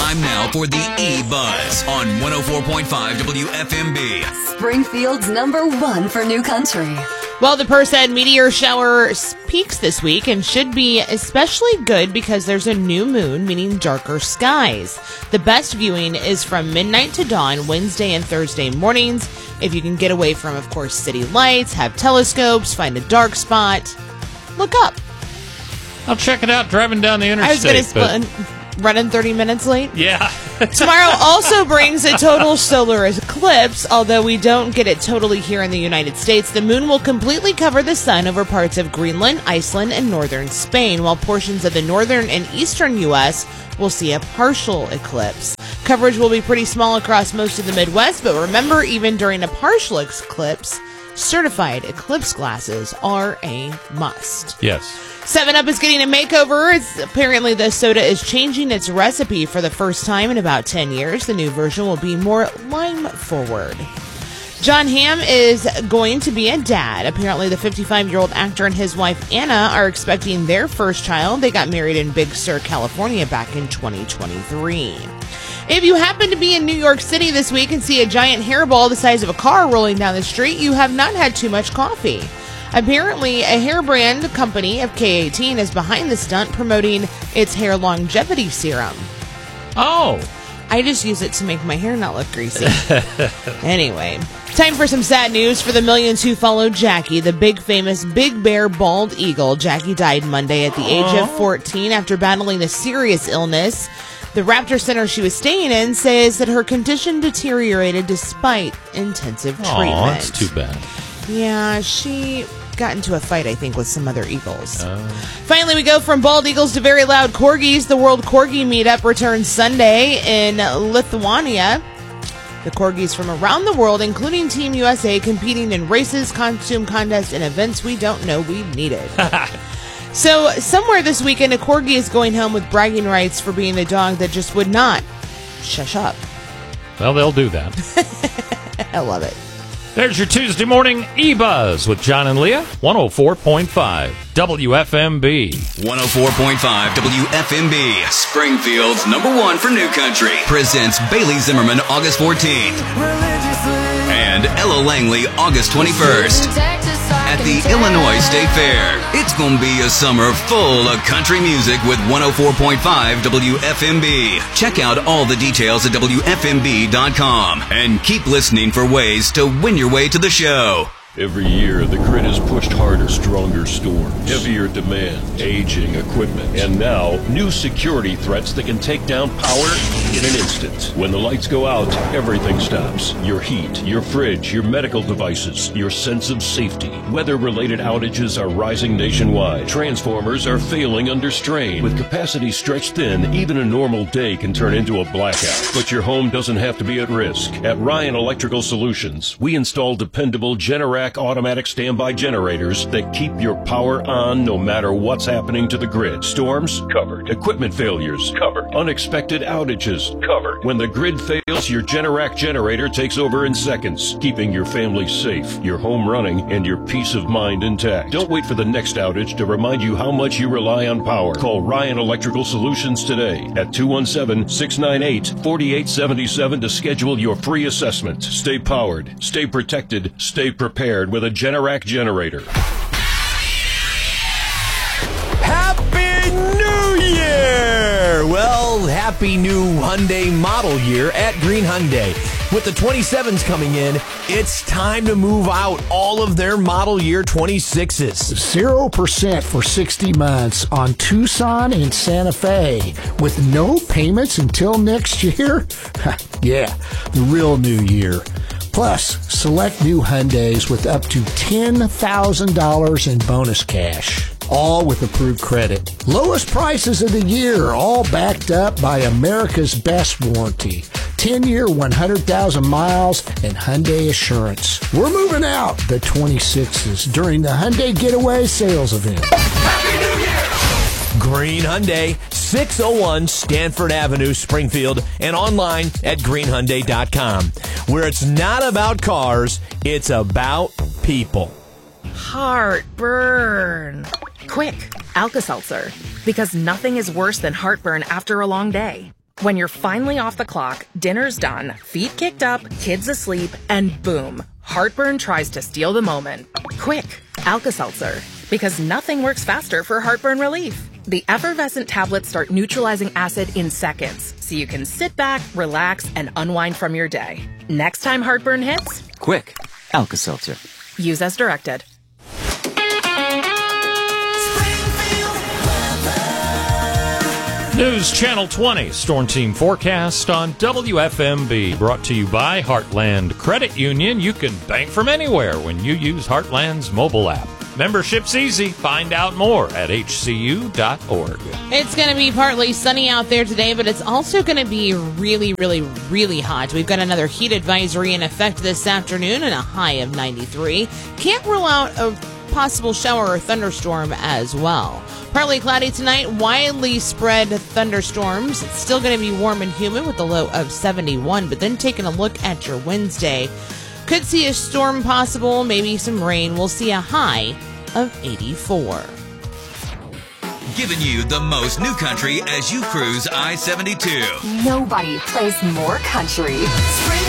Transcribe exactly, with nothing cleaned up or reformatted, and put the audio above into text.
Time now for the E-Buzz on one oh four point five W F M B. Springfield's number one for new country. Well, the Perseid meteor shower peaks this week and should be especially good because there's a new moon, meaning darker skies. The best viewing is from midnight to dawn, Wednesday and Thursday mornings. If you can get away from, of course, city lights, have telescopes, find a dark spot, look up. I'll check it out driving down the interstate. I was going to split. Running thirty minutes late? Yeah. Tomorrow also brings a total solar eclipse, although we don't get it totally here in the United States. The moon will completely cover the sun over parts of Greenland, Iceland, and northern Spain, while portions of the northern and eastern U S will see a partial eclipse. Coverage will be pretty small across most of the Midwest, but remember, even during a partial eclipse, certified eclipse glasses are a must. Yes. seven up is getting a makeover. It's, apparently the soda is changing its recipe for the first time in about ten years. The new version will be more lime forward. Jon Hamm is going to be a dad. Apparently the fifty-five-year-old actor and his wife Anna are expecting their first child. They got married in Big Sur, California back in twenty twenty-three. If you happen to be in New York City this week and see a giant hairball the size of a car rolling down the street, you have not had too much coffee. Apparently, a hair brand company of K eighteen is behind the stunt, promoting its hair longevity serum. Oh. I just use it to make my hair not look greasy. Anyway, time for some sad news for the millions who follow Jackie, the big famous Big Bear bald eagle. Jackie died Monday at the age of fourteen after battling a serious illness. The Raptor Center she was staying in says that her condition deteriorated despite intensive treatment. Oh, that's too bad. Yeah, she got into a fight, I think, with some other eagles. Oh. Finally, we go from bald eagles to very loud corgis. The World Corgi Meetup returns Sunday in Lithuania. The corgis from around the world, including Team U S A, competing in races, costume contests, and events we don't know we needed. So, somewhere this weekend, a corgi is going home with bragging rights for being the dog that just would not shush up. Well, they'll do that. I love it. There's your Tuesday morning E-Buzz with John and Leah, one oh four point five W F M B. one oh four point five W F M B, Springfield's number one for new country, presents Bailey Zimmerman August fourteenth and Ella Langley August twenty-first at the Illinois State Fair. It's gonna be a summer full of country music with one oh four point five W F M B. Check out all the details at W F M B dot com and keep listening for ways to win your way to the show. Every year, the grid is pushed harder, stronger storms, heavier demand, aging equipment, and now, new security threats that can take down power in an instant. When the lights go out, everything stops. Your heat, your fridge, your medical devices, your sense of safety. Weather-related outages are rising nationwide. Transformers are failing under strain. With capacity stretched thin, even a normal day can turn into a blackout. But your home doesn't have to be at risk. At Ryan Electrical Solutions, we install dependable Generac automatic standby generators that keep your power on no matter what's happening to the grid. Storms? Covered. Equipment failures? Covered. Unexpected outages? Covered. When the grid fails, your Generac generator takes over in seconds, keeping your family safe, your home running, and your peace of mind intact. Don't wait for the next outage to remind you how much you rely on power. Call Ryan Electrical Solutions today at two one seven, six nine eight, four eight seven seven to schedule your free assessment. Stay powered, stay protected, stay prepared with a Generac generator. Happy New Year! Well, happy new Hyundai model year at Green Hyundai. With the twenty-sevens coming in, it's time to move out all of their model year twenty-sixes. zero percent for sixty months on Tucson and Santa Fe with no payments until next year? Yeah, the real new year. Plus, select new Hyundais with up to ten thousand dollars in bonus cash. All with approved credit. Lowest prices of the year, all backed up by America's best warranty. ten-year, one hundred thousand miles, and Hyundai Assurance. We're moving out the twenty-sixes during the Hyundai Getaway sales event. Happy New Year! Green Hyundai, six oh one Stanford Avenue, Springfield, and online at green hyundai dot com, where it's not about cars, it's about people. Heartburn. Quick, Alka-Seltzer, because nothing is worse than heartburn after a long day. When you're finally off the clock, dinner's done, feet kicked up, kids asleep, and boom, heartburn tries to steal the moment. Quick, Alka-Seltzer. Because nothing works faster for heartburn relief. The effervescent tablets start neutralizing acid in seconds, so you can sit back, relax, and unwind from your day. Next time heartburn hits, quick, Alka-Seltzer. Use as directed. News Channel twenty Storm Team Forecast on W F M B. Brought to you by Heartland Credit Union. You can bank from anywhere when you use Heartland's mobile app. Membership's easy. Find out more at H C U dot org. It's going to be partly sunny out there today, but it's also going to be really, really, really hot. We've got another heat advisory in effect this afternoon and a high of ninety-three. Can't rule out a possible shower or thunderstorm as well. Partly cloudy tonight, widely spread thunderstorms. It's still going to be warm and humid with a low of seventy-one, but then taking a look at your Wednesday, could see a storm possible, maybe some rain. We'll see a high of eighty-four. Giving you the most new country as you cruise I seventy-two. Nobody plays more country. Spring